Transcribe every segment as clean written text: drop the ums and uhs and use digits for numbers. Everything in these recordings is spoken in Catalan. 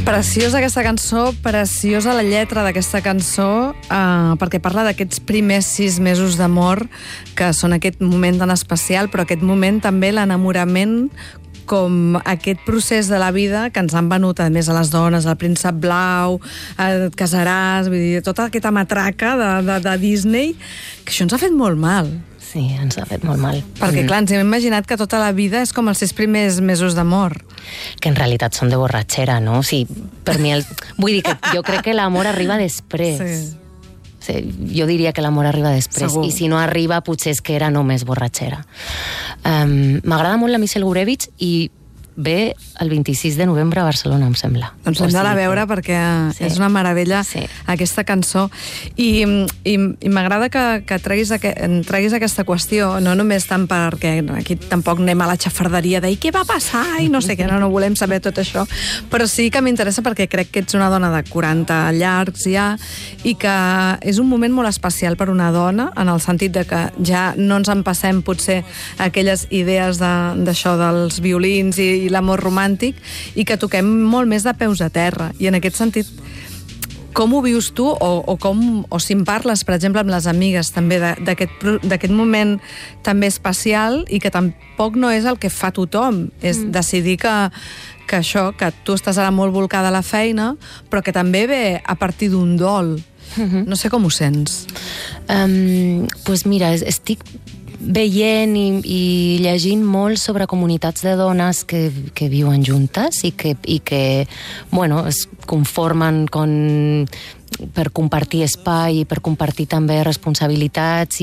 Preciosa aquesta cançó, preciosa la lletra d'aquesta cançó, perquè parla d'aquests primers 6 mesos d'amor, que són aquest moment tan especial, però aquest moment també l'enamorament com aquest procés de la vida que ens han venut, a més, a les dones, el príncep blau, et casaràs, vull dir, tota aquesta matraca de Disney, que això ens ha fet molt mal. Sí, ens ha fet molt mal. Perquè, clar, ens hem imaginat que tota la vida és com els 6 primers mesos d'amor. Que en realitat són de borratxera, no? O sigui, per mi, vull dir que jo crec que l'amor arriba després. Sí. Sí, jo diria que l'amor arriba després. Segur. I si no arriba, potser és que era només borratxera. M'agrada molt la Michelle Gurevitch i ve el 26 de novembre a Barcelona, em sembla. Doncs hem d'anar a veure perquè és una meravella aquesta cançó. I m'agrada que treguis aquesta qüestió, no només tant perquè aquí tampoc anem a la xafarderia de què va passar i no sé què, no volem saber tot això, però sí que m'interessa perquè crec que ets una dona de 40 llargs ja i que és un moment molt especial per una dona, en el sentit de que ja no ens en passem potser aquelles idees d'això dels violins i l'amor romàntic, i que toquem molt més de peus a terra. I en aquest sentit, com ho vius tu, o si en parles, per exemple, amb les amigues també d'aquest moment també especial i que tampoc no és el que fa tothom, és decidir que això, que tu estàs ara molt volcada a la feina, però que també ve a partir d'un dol. No sé com ho sents. Doncs mira, estic veient i llegint molt sobre comunitats de dones que viuen juntes i que bueno, es conformen per compartir espai i per compartir també responsabilitats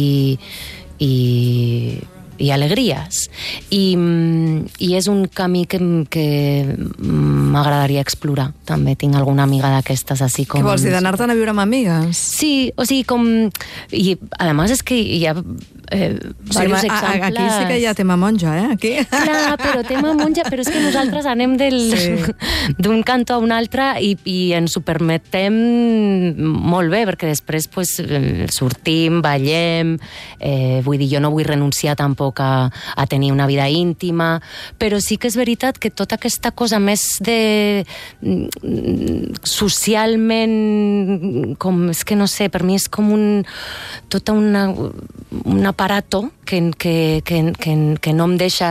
i alegries. I és un camí que m'agradaria explorar. També tinc alguna amiga d'aquestes així com... Què vols dir, d'anar-te'n a viure amb amigues? Sí, o sigui, com... I, a més, és que hi ha diversos exemples... Aquí sí que hi ha tema monja, Aquí. Clar, però tema monja, però és que nosaltres anem d'un cantó a un altre i ens ho permetem molt bé, perquè després pues, sortim, ballem, vull dir, jo no vull renunciar tampoc a tenir una vida íntima, però sí que és veritat que tota aquesta cosa més de socialment, com, és que no sé, per mi és com tota un aparato que no em deixa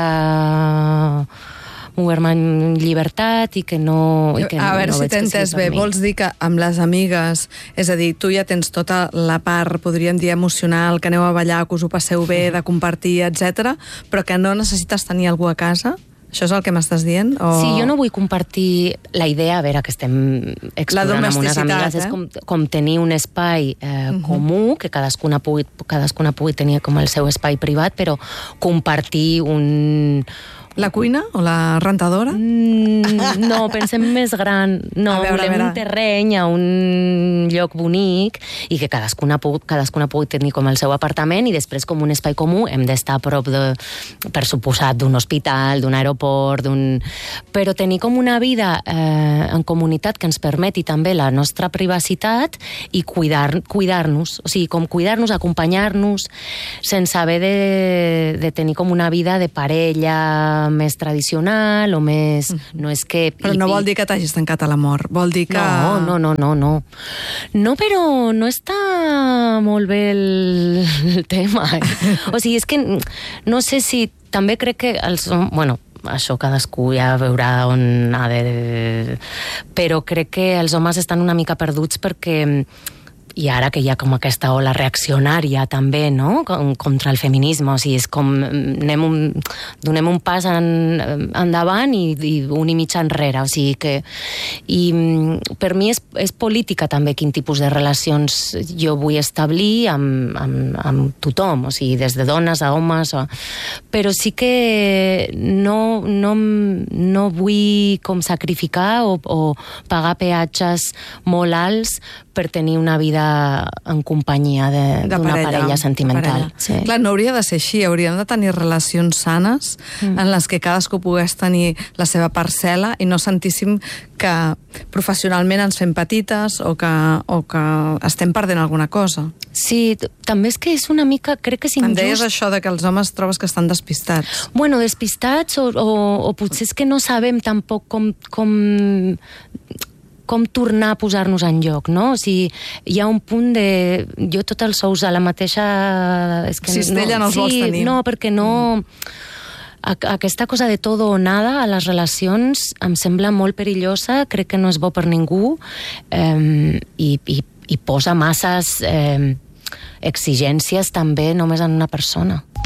moure-me en llibertat i que no... A veure si t'he entès bé. Vols dir que amb les amigues, és a dir, tu ja tens tota la part, podríem dir, emocional, que aneu a ballar, que us ho passeu bé, de compartir, etc, però que no necessites tenir algú a casa? Això és el que m'estàs dient? Sí, jo no vull compartir la idea, a veure, que estem explorant amb unes amigues, és com tenir un espai comú, que cadascuna pugui tenir com el seu espai privat, però compartir la cuina o la rentadora? No, pensem més gran. No, volem un terreny a un lloc bonic i que cadascuna pugui tenir com el seu apartament i després com un espai comú hem d'estar a prop per suposat, d'un hospital, d'un aeroport, però tenir com una vida en comunitat que ens permeti també la nostra privacitat i cuidar-nos, o sigui, com cuidar-nos, acompanyar-nos, sense haver de tenir com una vida de parella més tradicional o més... No és que... Però no vol dir que t'hagis tancat a l'amor, vol dir que... No. No, però no està molt bé el tema. O sigui, és que no sé si... També crec que bueno, això cadascú ja veurà on ha de... Però crec que els homes estan una mica perduts perquè... I ara que hi ha com aquesta ola reaccionària també, no?, contra el feminisme, o sigui, és com donem un pas endavant i un i mig enrere, o sigui que... I per mi és política també quin tipus de relacions jo vull establir amb tothom, o sigui, des de dones a homes, però sí que no vull com sacrificar o pagar peatges molt alts per tenir una vida en companyia d'una parella sentimental. Sí. Clar, no hauria de ser així, hauríem de tenir relacions sanes en les que cadascú pogués tenir la seva parcel·la i no sentíssim que professionalment ens fem petites o que estem perdent alguna cosa. Sí, també és que és una mica, crec que és injust. Em deies això de que els homes trobes que estan despistats. Bueno, despistats o potser és que no sabem tampoc com tornar a posar-nos en lloc, no? O sigui, hi ha un punt de... Jo tots els ous a la mateixa... Cistella no els vols tenir. No, perquè no... Aquesta cosa de todo o nada a les relacions em sembla molt perillosa, crec que no és bo per ningú i posa masses exigències també només en una persona.